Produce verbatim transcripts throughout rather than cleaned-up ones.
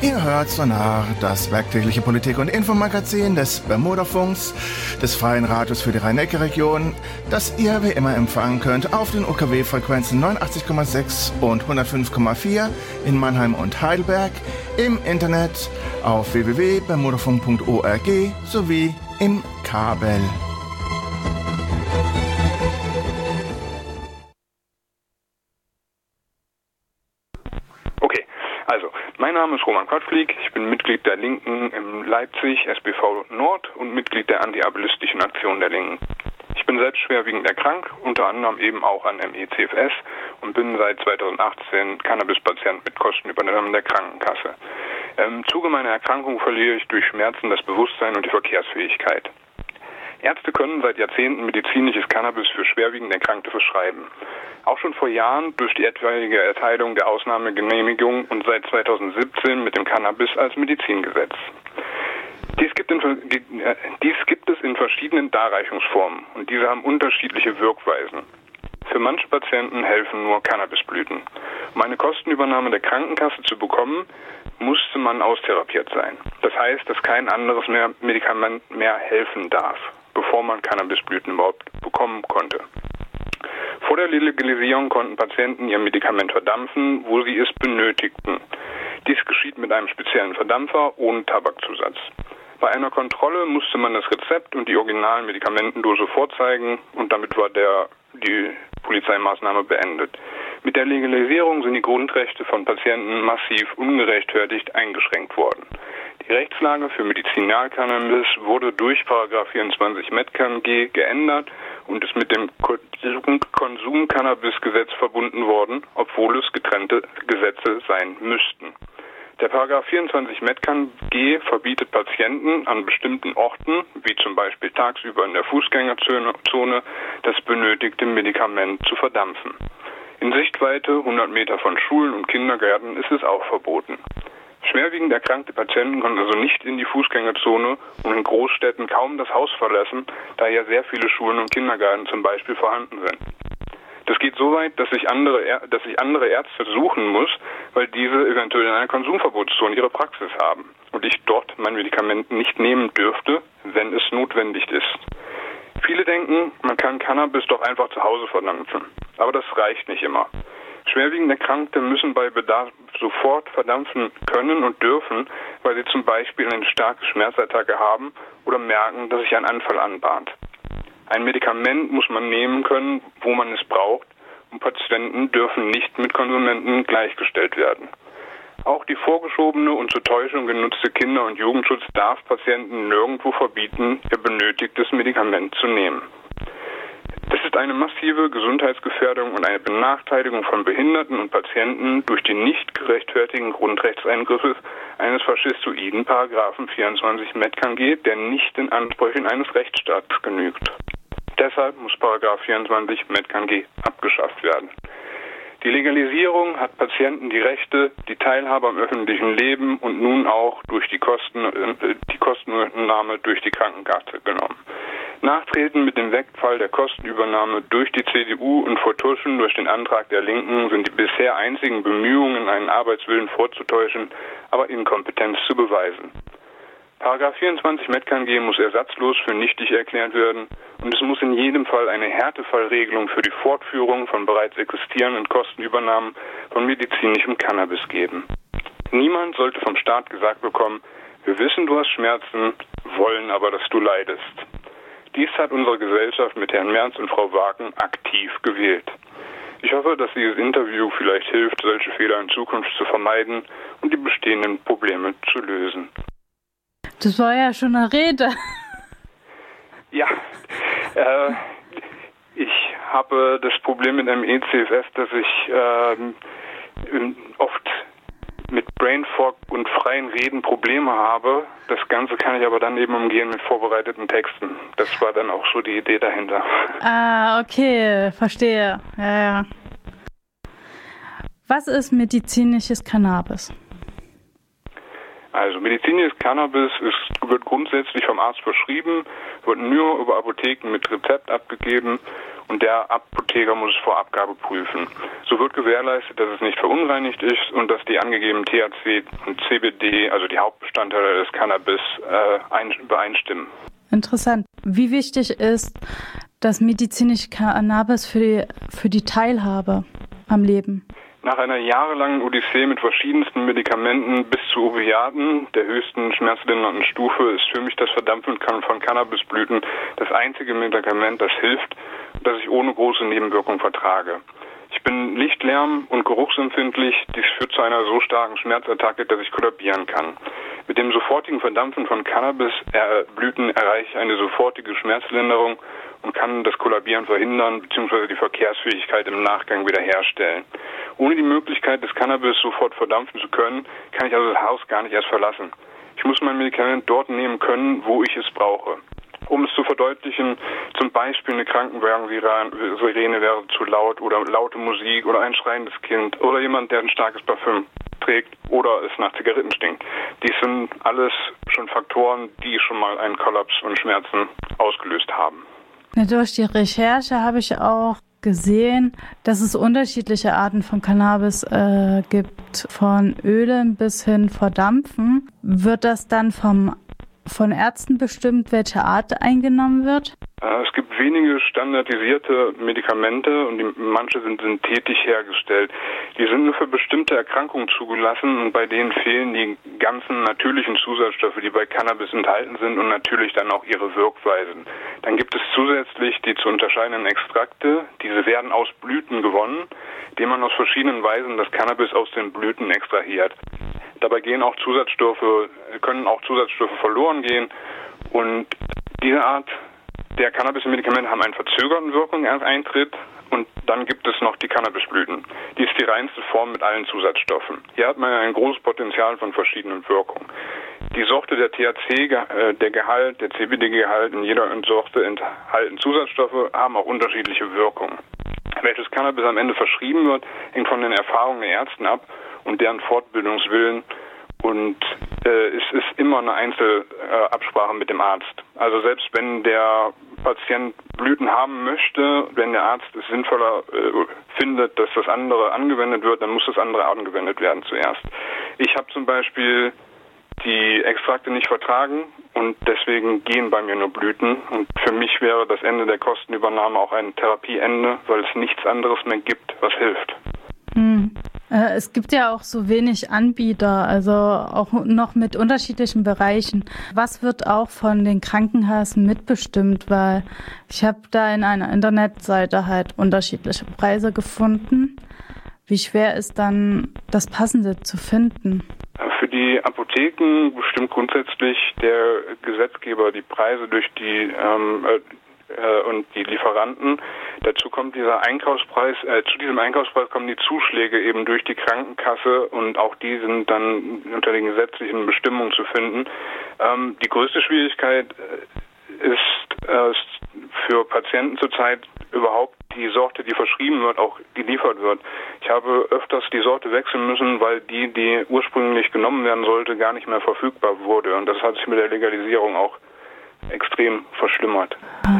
Ihr hört Sonar, das werktägliche Politik- und Infomagazin des Bermudafunks, des Freien Radios für die Rhein-Neckar-Region, das ihr wie immer empfangen könnt auf den U K W-Frequenzen neunundachtzig Komma sechs und hundertfünf Komma vier in Mannheim und Heidelberg, im Internet auf w w w punkt bermudafunk punkt org sowie im Kabel. Mein Name ist Roman Kottflieg, ich bin Mitglied der Linken in Leipzig, S B V Nord und Mitglied der Anti-Ableistischen Aktion der Linken. Ich bin selbst schwerwiegend erkrankt, unter anderem eben auch an M E C F S und bin seit zweitausendachtzehn Cannabis-Patient mit Kostenübernahme der Krankenkasse. Im Zuge meiner Erkrankung verliere ich durch Schmerzen das Bewusstsein und die Verkehrsfähigkeit. Ärzte können seit Jahrzehnten medizinisches Cannabis für schwerwiegend Erkrankte verschreiben. Auch schon vor Jahren durch die etwaige Erteilung der Ausnahmegenehmigung und seit zweitausendsiebzehn mit dem Cannabis als Medizingesetz. Dies gibt, in, dies gibt es in verschiedenen Darreichungsformen und diese haben unterschiedliche Wirkweisen. Für manche Patienten helfen nur Cannabisblüten. Um eine Kostenübernahme der Krankenkasse zu bekommen, musste man austherapiert sein. Das heißt, dass kein anderes mehr Medikament mehr helfen darf, bevor man Cannabisblüten überhaupt bekommen konnte. Vor der Legalisierung konnten Patienten ihr Medikament verdampfen, wo sie es benötigten. Dies geschieht mit einem speziellen Verdampfer ohne Tabakzusatz. Bei einer Kontrolle musste man das Rezept und die originalen Medikamentendose vorzeigen und damit war der, die Polizeimaßnahme beendet. Mit der Legalisierung sind die Grundrechte von Patienten massiv ungerechtfertigt eingeschränkt worden. Die Rechtslage für Medizinalcannabis wurde durch Paragraph vierundzwanzig MedCanG geändert und ist mit dem Konsum-Cannabis-Gesetz verbunden worden, obwohl es getrennte Gesetze sein müssten. Der Paragraph vierundzwanzig MedCanG verbietet Patienten an bestimmten Orten, wie zum Beispiel tagsüber in der Fußgängerzone, das benötigte Medikament zu verdampfen. In Sichtweite hundert Meter von Schulen und Kindergärten ist es auch verboten. Schwerwiegend erkrankte Patienten können also nicht in die Fußgängerzone und in Großstädten kaum das Haus verlassen, da ja sehr viele Schulen und Kindergärten zum Beispiel vorhanden sind. Das geht so weit, dass ich andere, dass ich andere Ärzte suchen muss, weil diese eventuell in einer Konsumverbotszone ihre Praxis haben und ich dort mein Medikament nicht nehmen dürfte, wenn es notwendig ist. Viele denken, man kann Cannabis doch einfach zu Hause verdampfen, aber das reicht nicht immer. Schwerwiegend Erkrankte müssen bei Bedarf sofort verdampfen können und dürfen, weil sie zum Beispiel eine starke Schmerzattacke haben oder merken, dass sich ein Anfall anbahnt. Ein Medikament muss man nehmen können, wo man es braucht, und Patienten dürfen nicht mit Konsumenten gleichgestellt werden. Auch die vorgeschobene und zur Täuschung genutzte Kinder- und Jugendschutz darf Patienten nirgendwo verbieten, ihr benötigtes Medikament zu nehmen. Das ist eine massive Gesundheitsgefährdung und eine Benachteiligung von Behinderten und Patienten durch die nicht gerechtfertigten Grundrechtseingriffe eines faschistoiden Paragraphen vierundzwanzig MedCanG, der nicht den Ansprüchen eines Rechtsstaats genügt. Deshalb muss Paragraph vierundzwanzig MedCanG abgeschafft werden. Die Legalisierung hat Patienten die Rechte, die Teilhabe am öffentlichen Leben und nun auch durch die Kosten, äh, die Kostenübernahme durch die Krankenkasse genommen. Nachtreten mit dem Wegfall der Kostenübernahme durch die C D U und Vertuschen durch den Antrag der Linken sind die bisher einzigen Bemühungen, einen Arbeitswillen vorzutäuschen, aber Inkompetenz zu beweisen. Paragraph vierundzwanzig MedCanG muss ersatzlos für nichtig erklärt werden und es muss in jedem Fall eine Härtefallregelung für die Fortführung von bereits existierenden Kostenübernahmen von medizinischem Cannabis geben. Niemand sollte vom Staat gesagt bekommen, wir wissen, du hast Schmerzen, wollen aber, dass du leidest. Dies hat unsere Gesellschaft mit Herrn Merz und Frau Wagen aktiv gewählt. Ich hoffe, dass dieses Interview vielleicht hilft, solche Fehler in Zukunft zu vermeiden und die bestehenden Probleme zu lösen. Das war ja schon eine Rede. Ja, äh, ich habe das Problem mit einem E C F S, dass ich äh, oft mit Brain Fog und freien Reden Probleme habe. Das Ganze kann ich aber dann eben umgehen mit vorbereiteten Texten. Das war dann auch so die Idee dahinter. Ah, okay, verstehe. Ja, ja. Was ist medizinisches Cannabis? Also medizinisches Cannabis ist, wird grundsätzlich vom Arzt verschrieben, wird nur über Apotheken mit Rezept abgegeben und der Apotheker muss es vor Abgabe prüfen. So wird gewährleistet, dass es nicht verunreinigt ist und dass die angegebenen T H C und C B D, also die Hauptbestandteile des Cannabis, äh, übereinstimmen. Interessant. Wie wichtig ist das medizinische Cannabis für die, für die Teilhabe am Leben? Nach einer jahrelangen Odyssee mit verschiedensten Medikamenten bis zu Opiaten, der höchsten schmerzlindernden Stufe, ist für mich das Verdampfen von Cannabisblüten das einzige Medikament, das hilft und das ich ohne große Nebenwirkung vertrage. Ich bin Licht-, Lärm- und geruchsempfindlich. Dies führt zu einer so starken Schmerzattacke, dass ich kollabieren kann. Mit dem sofortigen Verdampfen von Cannabisblüten erreiche ich eine sofortige Schmerzlinderung und kann das Kollabieren verhindern bzw. die Verkehrsfähigkeit im Nachgang wiederherstellen. Ohne die Möglichkeit des Cannabis sofort verdampfen zu können, kann ich also das Haus gar nicht erst verlassen. Ich muss mein Medikament dort nehmen können, wo ich es brauche. Um es zu verdeutlichen, zum Beispiel eine Krankenwagen-Sirene wäre zu laut oder laute Musik oder ein schreiendes Kind oder jemand, der ein starkes Parfüm trägt oder es nach Zigaretten stinkt. Dies sind alles schon Faktoren, die schon mal einen Kollaps und Schmerzen ausgelöst haben. Ja, durch die Recherche habe ich auch gesehen, dass es unterschiedliche Arten von Cannabis äh, gibt, von Ölen bis hin Verdampfen. Wird das dann vom von Ärzten bestimmt, welche Art eingenommen wird? Es gibt wenige standardisierte Medikamente und die, manche sind synthetisch hergestellt. Die sind nur für bestimmte Erkrankungen zugelassen und bei denen fehlen die ganzen natürlichen Zusatzstoffe, die bei Cannabis enthalten sind und natürlich dann auch ihre Wirkweisen. Dann gibt es zusätzlich die zu unterscheidenden Extrakte. Diese werden aus Blüten gewonnen, indem man aus verschiedenen Weisen das Cannabis aus den Blüten extrahiert. Dabei gehen auch Zusatzstoffe, können auch Zusatzstoffe verloren gehen und diese Art der Cannabis-Medikamente haben einen verzögerten Wirkungseintritt und dann gibt es noch die Cannabisblüten. Die ist die reinste Form mit allen Zusatzstoffen. Hier hat man ein großes Potenzial von verschiedenen Wirkungen. Die Sorte der T H C, der Gehalt, der C B D-Gehalt in jeder Sorte enthalten Zusatzstoffe, haben auch unterschiedliche Wirkungen. Welches Cannabis am Ende verschrieben wird, hängt von den Erfahrungen der Ärzte ab und deren Fortbildungswillen und äh, es ist immer eine Einzelabsprache äh, mit dem Arzt. Also selbst wenn der Patient Blüten haben möchte, wenn der Arzt es sinnvoller äh, findet, dass das andere angewendet wird, dann muss das andere angewendet werden zuerst. Ich habe zum Beispiel die Extrakte nicht vertragen und deswegen gehen bei mir nur Blüten und für mich wäre das Ende der Kostenübernahme auch ein Therapieende, weil es nichts anderes mehr gibt, was hilft. Hm. Äh, es gibt ja auch so wenig Anbieter, also auch noch mit unterschiedlichen Bereichen. Was wird auch von den Krankenkassen mitbestimmt? Weil ich habe da in einer Internetseite halt unterschiedliche Preise gefunden. Wie schwer ist dann das Passende zu finden? Für die Apotheken bestimmt grundsätzlich der Gesetzgeber die Preise durch die ähm, äh, und die Lieferanten. Dazu kommt dieser Einkaufspreis, äh, zu diesem Einkaufspreis kommen die Zuschläge eben durch die Krankenkasse und auch die sind dann unter den gesetzlichen Bestimmungen zu finden. Ähm, die größte Schwierigkeit ist äh, für Patienten zurzeit überhaupt die Sorte, die verschrieben wird, auch geliefert wird. Ich habe öfters die Sorte wechseln müssen, weil die, die ursprünglich genommen werden sollte, gar nicht mehr verfügbar wurde. Und das hat sich mit der Legalisierung auch extrem verschlimmert.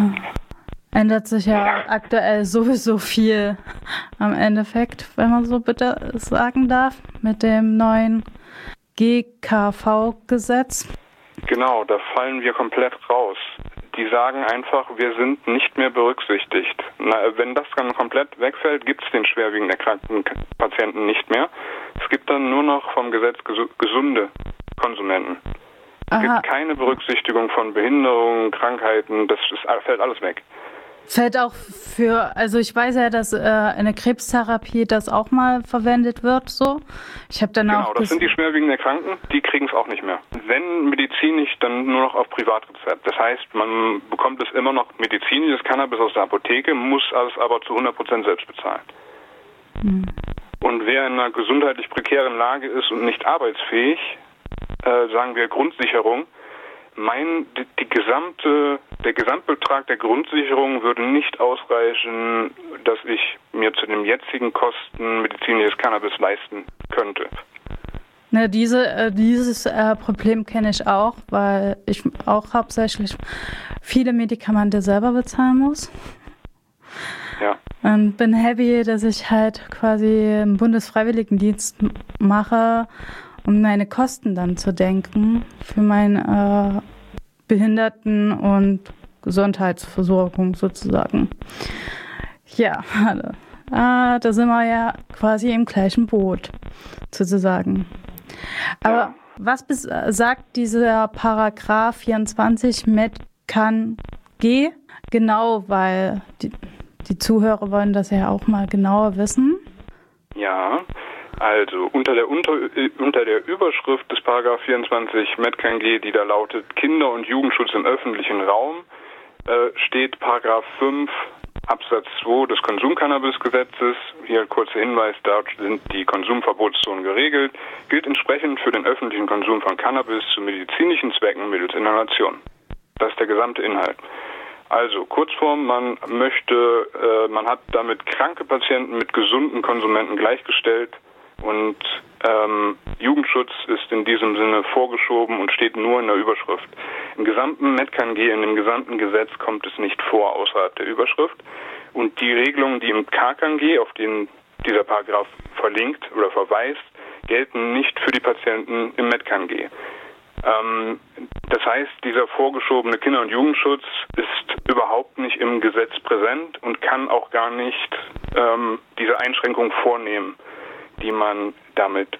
Ändert sich ja, ja aktuell sowieso viel am Endeffekt, wenn man so bitte sagen darf, mit dem neuen G K V-Gesetz. Genau, da fallen wir komplett raus. Die sagen einfach, wir sind nicht mehr berücksichtigt. Na, wenn das dann komplett wegfällt, gibt es den schwerwiegend erkrankten Patienten nicht mehr. Es gibt dann nur noch vom Gesetz ges- gesunde Konsumenten. Es Aha. gibt keine Berücksichtigung von Behinderungen, Krankheiten, das ist, fällt alles weg. Fällt auch für, also ich weiß ja, dass äh, in der Krebstherapie das auch mal verwendet wird, so. Ich habe dann genau, auch das sind die schwerwiegend Erkrankten, die kriegen es auch nicht mehr. Wenn medizinisch, dann nur noch auf Privatrezept. Das heißt, man bekommt es immer noch medizinisches Cannabis aus der Apotheke, muss es aber zu hundert Prozent selbst bezahlen. Hm. Und wer in einer gesundheitlich prekären Lage ist und nicht arbeitsfähig, äh, sagen wir Grundsicherung, Mein, die, die gesamte, der Gesamtbetrag der Grundsicherung würde nicht ausreichen, dass ich mir zu den jetzigen Kosten medizinisches Cannabis leisten könnte. Ne, diese, äh, dieses äh, Problem kenne ich auch, weil ich auch hauptsächlich viele Medikamente selber bezahlen muss. Und bin happy, dass ich halt quasi einen Bundesfreiwilligendienst mache, um meine Kosten dann zu denken für meine äh, Behinderten- und Gesundheitsversorgung sozusagen. Ja, äh, da sind wir ja quasi im gleichen Boot sozusagen. Aber ja. Was bis, äh, sagt dieser Paragraph vierundzwanzig Met kann G genau, weil die, die Zuhörer wollen das ja auch mal genauer wissen. Ja, also unter der, unter, unter der Überschrift des Paragraph vierundzwanzig Met kann G, die da lautet Kinder- und Jugendschutz im öffentlichen Raum, äh, steht Paragraph fünf Absatz zwei des Konsumcannabisgesetzes, hier ein kurzer Hinweis, dort sind die Konsumverbotszonen geregelt, gilt entsprechend für den öffentlichen Konsum von Cannabis zu medizinischen Zwecken mittels Inhalation. Das ist der gesamte Inhalt. Also Kurzform, man möchte, äh, man hat damit kranke Patienten mit gesunden Konsumenten gleichgestellt und ähm, Jugendschutz ist in diesem Sinne vorgeschoben und steht nur in der Überschrift. Im gesamten Met kann G, in dem gesamten Gesetz kommt es nicht vor außerhalb der Überschrift. Und die Regelungen, die im K K G, auf den dieser Paragraph verlinkt oder verweist, gelten nicht für die Patienten im Met kann G. Ähm, das heißt, dieser vorgeschobene Kinder- und Jugendschutz ist überhaupt nicht im Gesetz präsent und kann auch gar nicht ähm, diese Einschränkung vornehmen, die man damit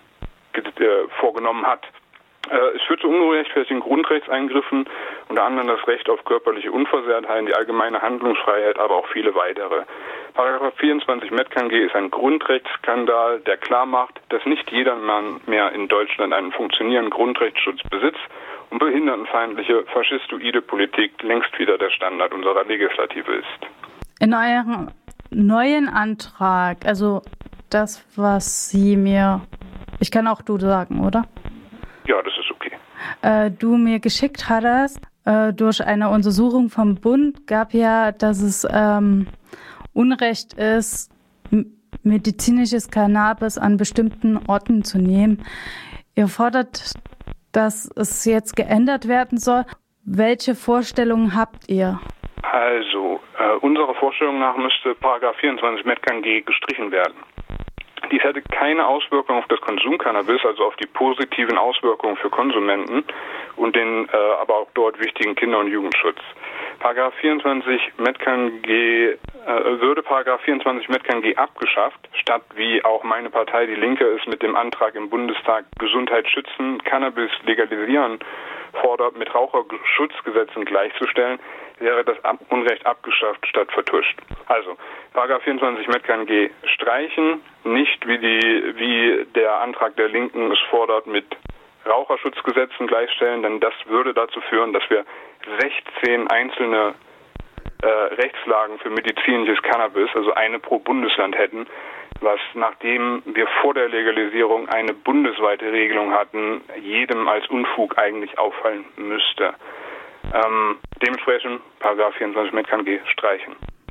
äh, vorgenommen hat. Äh, es führt zu ungerechtfertigten Grundrechtseingriffen, unter anderem das Recht auf körperliche Unversehrtheit, die allgemeine Handlungsfreiheit, aber auch viele weitere. Paragraph vierundzwanzig Met kann G ist ein Grundrechtsskandal, der klar macht, dass nicht jedermann mehr in Deutschland einen funktionierenden Grundrechtsschutz besitzt und behindertenfeindliche, faschistoide Politik längst wieder der Standard unserer Legislative ist. In eurem neuen Antrag, also das, was Sie mir, ich kann auch du sagen, oder? Ja, das ist okay. Äh, du mir geschickt hattest, äh, durch eine Untersuchung vom Bund gab ja, dass es ähm, Unrecht ist, m- medizinisches Cannabis an bestimmten Orten zu nehmen. Ihr fordert, dass es jetzt geändert werden soll. Welche Vorstellungen habt ihr? Also, äh, unserer Vorstellung nach müsste Paragraph vierundzwanzig Met kann G gestrichen werden. Dies hätte keine Auswirkung auf das Konsumcannabis, also auf die positiven Auswirkungen für Konsumenten und den äh, aber auch dort wichtigen Kinder- und Jugendschutz. Paragraph vierundzwanzig Met kann G äh, würde Paragraph vierundzwanzig Met kann G abgeschafft, statt wie auch meine Partei Die Linke es mit dem Antrag im Bundestag Gesundheit schützen, Cannabis legalisieren fordert, mit Raucherschutzgesetzen gleichzustellen, wäre das Unrecht abgeschafft statt vertuscht. Also, Paragraph vierundzwanzig Met kann G streichen, nicht wie die, wie der Antrag der Linken es fordert, mit Raucherschutzgesetzen gleichstellen, denn das würde dazu führen, dass wir sechzehn einzelne äh, Rechtslagen für medizinisches Cannabis, also eine pro Bundesland hätten, was, nachdem wir vor der Legalisierung eine bundesweite Regelung hatten, jedem als Unfug eigentlich auffallen müsste. Ähm, dementsprechend Paragraph vierundzwanzig Met kann G streichen.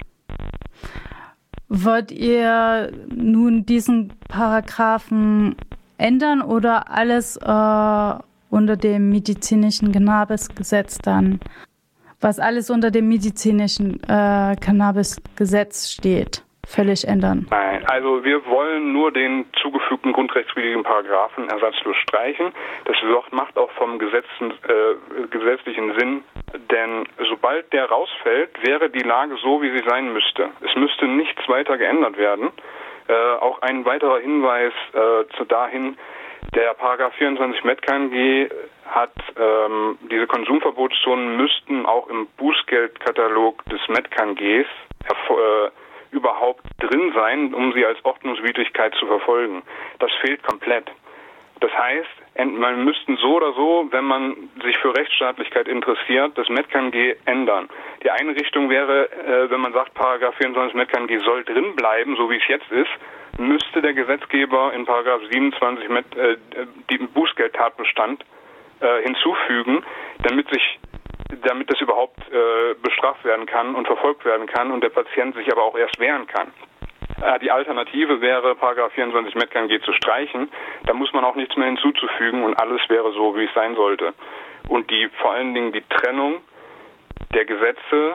Wollt ihr nun diesen Paragraphen ändern oder alles äh, unter dem medizinischen Cannabisgesetz dann, was alles unter dem medizinischen äh, Cannabisgesetz steht, völlig ändern? Nein, also wir wollen nur den zugefügten grundrechtswidrigen Paragraphen ersatzlos streichen. Das macht auch vom Gesetzen, äh, gesetzlichen Sinn, denn sobald der rausfällt, wäre die Lage so, wie sie sein müsste. Es müsste nichts weiter geändert werden. Äh, auch ein weiterer Hinweis äh, zu dahin, der Paragraph vierundzwanzig Met kann G hat, ähm, diese Konsumverbotszonen müssten auch im Bußgeldkatalog des Met kann Gs hervor, äh, überhaupt drin sein, um sie als Ordnungswidrigkeit zu verfolgen. Das fehlt komplett. Das heißt, man müssten so oder so, wenn man sich für Rechtsstaatlichkeit interessiert, das Met kann G ändern. Die eine Richtung wäre, äh, wenn man sagt, Paragraph vierundzwanzig Met kann G soll drin bleiben, so wie es jetzt ist, müsste der Gesetzgeber in Paragraph siebenundzwanzig Met, äh, den Bußgeldtatbestand äh, hinzufügen, damit sich damit das überhaupt äh, bestraft werden kann und verfolgt werden kann und der Patient sich aber auch erst wehren kann. Äh, die Alternative wäre, Paragraph vierundzwanzig Met kann G zu streichen. Da muss man auch nichts mehr hinzuzufügen und alles wäre so, wie es sein sollte. Und die vor allen Dingen die Trennung der Gesetze,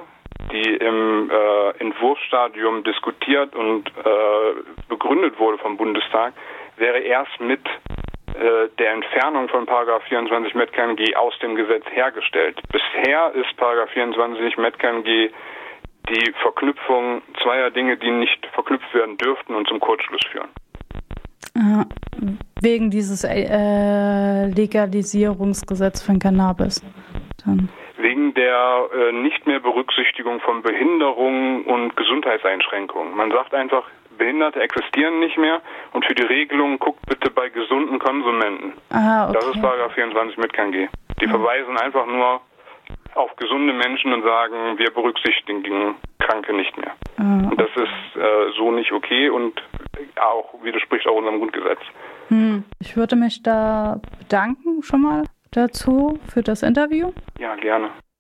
die im äh, Entwurfsstadium diskutiert und äh, begründet wurde vom Bundestag, wäre erst mit äh, der Entfernung von Paragraph vierundzwanzig MetKNG aus dem Gesetz hergestellt. Bisher ist Paragraph vierundzwanzig MetKNG die Verknüpfung zweier Dinge, die nicht verknüpft werden dürften und zum Kurzschluss führen. Äh, wegen dieses äh, Legalisierungsgesetz von Cannabis. Dann. Wegen der äh, nicht mehr Berücksichtigung von Behinderungen und Gesundheitseinschränkungen. Man sagt einfach, Behinderte existieren nicht mehr und für die Regelung guckt bitte bei gesunden Konsumenten. Ah, okay. Das ist Paragraph vierundzwanzig MetKNG. Die mhm. verweisen einfach nur auf gesunde Menschen und sagen, wir berücksichtigen Kranke nicht mehr. Mhm. Und das ist äh, so nicht okay und auch widerspricht auch unserem Grundgesetz. Hm. Ich würde mich da bedanken schon mal dazu für das Interview. Ja, gerne.